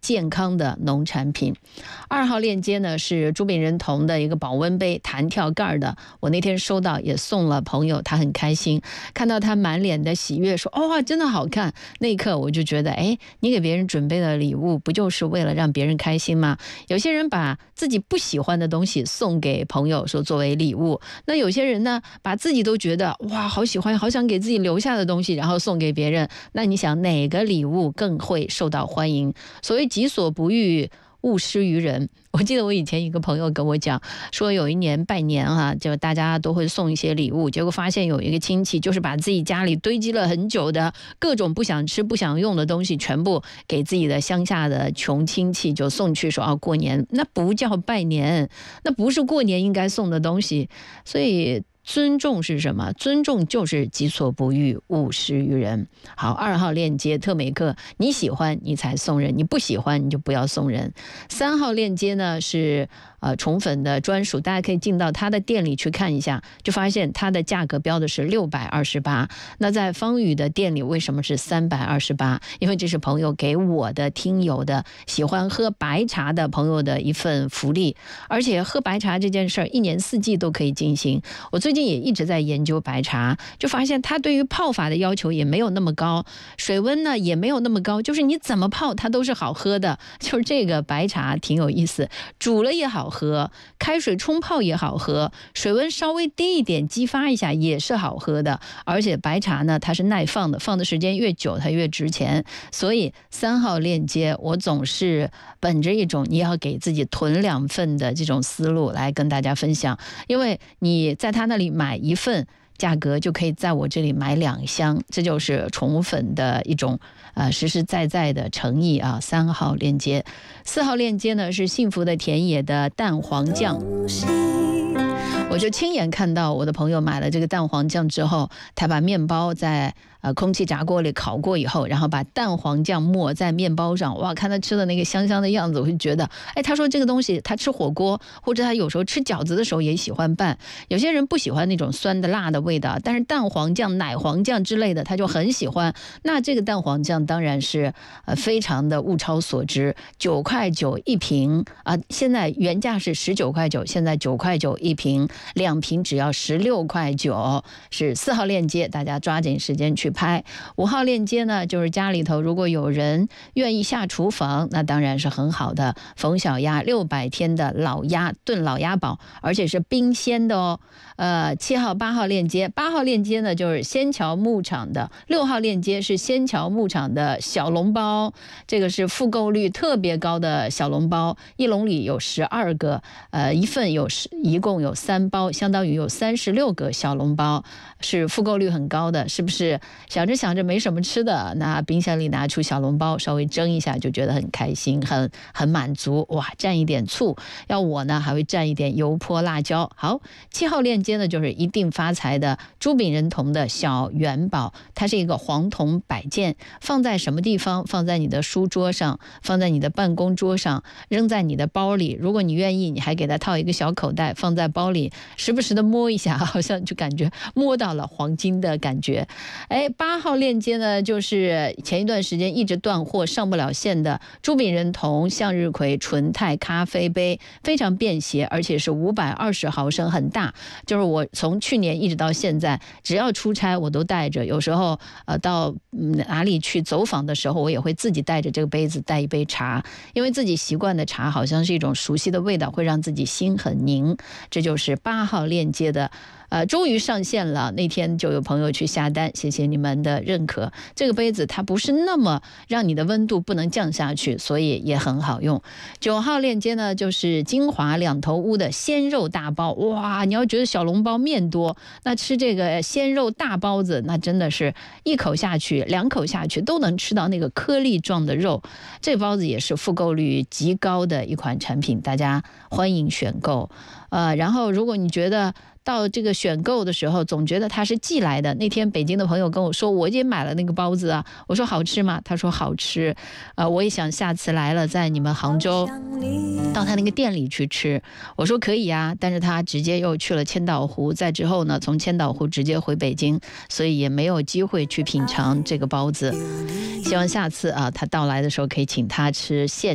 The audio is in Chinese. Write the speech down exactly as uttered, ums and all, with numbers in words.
健康的农产品。二号链接呢是朱炳仁铜的一个保温杯，弹跳盖的，我那天收到也送了朋友，他很开心，看到他满脸的喜悦说哦真的好看，那一刻我就觉得哎，你给别人准备的礼物不就是为了让别人开心吗？有些人把自己不喜欢的东西送给朋友说作为礼物，那有些人呢把自己都觉得哇好喜欢好想给自己留下的东西然后送给别人，那你想哪个礼物更会受到欢迎？所谓己所不欲勿施于人。我记得我以前一个朋友跟我讲说，有一年拜年啊，就大家都会送一些礼物，结果发现有一个亲戚就是把自己家里堆积了很久的各种不想吃不想用的东西全部给自己的乡下的穷亲戚就送去，说啊过年，那不叫拜年，那不是过年应该送的东西。所以尊重是什么？尊重就是己所不欲勿施于人。好，二号链接特美克，你喜欢你才送人，你不喜欢你就不要送人。三号链接呢是呃宠粉的专属，大家可以进到他的店里去看一下，就发现它的价格标的是六百二十八。那在方宇的店里为什么是三百二十八？因为这是朋友给我的听友的喜欢喝白茶的朋友的一份福利，而且喝白茶这件事儿一年四季都可以进行。我最近也一直在研究白茶，就发现它对于泡法的要求也没有那么高，水温呢也没有那么高，就是你怎么泡它都是好喝的。就是这个白茶挺有意思，煮了也好喝，开水冲泡也好喝，水温稍微低一点激发一下也是好喝的。而且白茶呢它是耐放的，放的时间越久它越值钱。所以三号链接我总是本着一种你要给自己囤两份的这种思路来跟大家分享，因为你在他那里买一份价格就可以在我这里买两箱，这就是宠物粉的一种呃实实在在的诚意啊。三号链接。四号链接呢是幸福的田野的蛋黄酱，我就亲眼看到我的朋友买了这个蛋黄酱之后，他把面包在呃空气炸锅里烤过以后，然后把蛋黄酱抹在面包上，哇，看他吃的那个香香的样子，我就觉得哎，他说这个东西他吃火锅或者他有时候吃饺子的时候也喜欢拌。有些人不喜欢那种酸的辣的味道，但是蛋黄酱奶黄酱之类的他就很喜欢。那这个蛋黄酱当然是呃非常的物超所值，九块九一瓶啊，现在原价是十九块九，现在九块九一瓶，两瓶只要十六块九。是四号链接，大家抓紧时间去拍。五号链接呢就是家里头如果有人愿意下厨房，那当然是很好的。冯小鸭六百天的老鸭炖老鸭煲，而且是冰鲜的哦。呃，七号八号链接，八号链接呢就是仙桥牧场的，六号链接是仙桥牧场的小笼包，这个是复购率特别高的小笼包，一笼里有十二个，呃，一份有十，一共有三包，相当于有三十六个小笼包，是复购率很高的。是不是想着想着没什么吃的，那冰箱里拿出小笼包稍微蒸一下就觉得很开心，很很满足。哇，蘸一点醋，要我呢还会蘸一点油泼辣椒。好，七号链接呢就是一定发财的朱炳仁铜的小元宝，它是一个黄铜摆件，放在什么地方？放在你的书桌上，放在你的办公桌上，扔在你的包里。如果你愿意，你还给它套一个小口袋，放在包里，时不时的摸一下，好像就感觉摸到了黄金的感觉。哎，八号链接呢，就是前一段时间一直断货上不了线的朱炳仁铜向日葵纯钛咖啡杯，非常便携，而且是五百二十毫升，很大。就是我从去年一直到现在，只要出差我都带着，有时候呃到哪里去走访的时候，我也会自己带着这个杯子，带一杯茶，因为自己习惯的茶好像是一种熟悉的味道，会让自己心很宁。这就是八号链接的呃，终于上线了，那天就有朋友去下单，谢谢你们的认可。这个杯子它不是那么让你的温度不能降下去，所以也很好用。九号链接呢，就是金华两头屋的鲜肉大包，哇，你要觉得小笼包面多，那吃这个鲜肉大包子，那真的是一口下去两口下去都能吃到那个颗粒状的肉。这包子也是复购率极高的一款产品，大家欢迎选购。呃，然后如果你觉得到这个选购的时候总觉得它是寄来的，那天北京的朋友跟我说我也买了那个包子啊，我说好吃吗？他说好吃。呃，我也想下次来了在你们杭州到他那个店里去吃，我说可以啊，但是他直接又去了千岛湖，再之后呢从千岛湖直接回北京，所以也没有机会去品尝这个包子。希望下次啊他到来的时候可以请他吃现